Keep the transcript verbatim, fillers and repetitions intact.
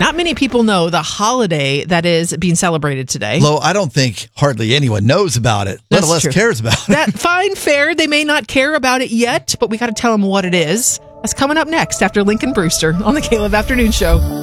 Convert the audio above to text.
Not many people know the holiday that is being celebrated today. Lo, I don't think hardly anyone knows about it, That's let alone true. cares about it. That fine, fair. They may not care about it yet, but we got to tell them what it is. That's coming up next after Lincoln Brewster on the Caleb Afternoon Show.